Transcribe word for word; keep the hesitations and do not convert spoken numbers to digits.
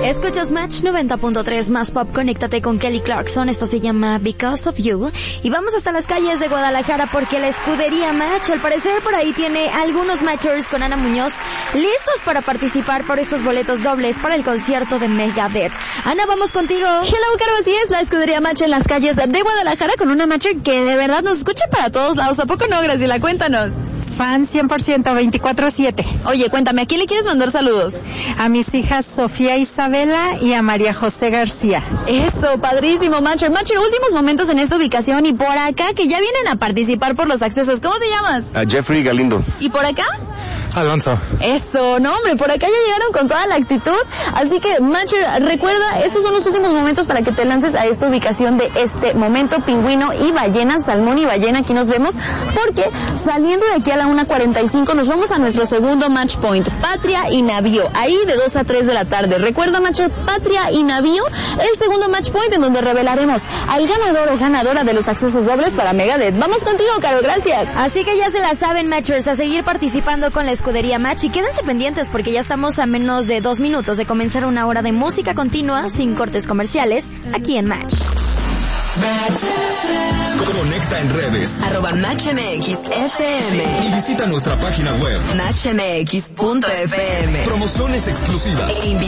Escuchas Match noventa punto tres más pop, conéctate con Kelly Clarkson, esto se llama Because of You, y vamos hasta las calles de Guadalajara porque la escudería Match, al parecer por ahí tiene algunos matchers con Ana Muñoz listos para participar por estos boletos dobles para el concierto de Megadeth. Ana, vamos contigo. Hello, Caro, así es, la escudería Match en las calles de Guadalajara con una matcher que de verdad nos escucha para todos lados, ¿a poco no, Graciela? Cuéntanos. Fan cien por ciento, veinticuatro siete. Oye, cuéntame, ¿a quién le quieres mandar saludos? A mis hijas Sofía Isabela y a María José García. Eso, padrísimo, Matcher. Matcher, últimos momentos en esta ubicación y por acá que ya vienen a participar por los accesos. ¿Cómo te llamas? A Jeffrey Galindo. ¿Y por acá? Alonso. Eso, no hombre, por acá ya llegaron con toda la actitud, así que Matcher, recuerda, estos son los últimos momentos para que te lances a esta ubicación de este momento, pingüino y ballena, salmón y ballena, aquí nos vemos, porque saliendo de aquí a la una cuarenta y cinco nos vamos a nuestro segundo match point, Patria y Navío, ahí de dos a tres de la tarde. Recuerda, Matcher, Patria y Navío, el segundo match point en donde revelaremos al ganador o ganadora de los accesos dobles para Megadeth. Vamos contigo, Caro, gracias. Así que ya se la saben, Matchers, a seguir participando con la escudería Match y quédense pendientes porque ya estamos a menos de dos minutos de comenzar una hora de música continua sin cortes comerciales aquí en Match. Conecta en redes arroba Match M X F M y visita nuestra página web match m x punto f m. Promociones exclusivas E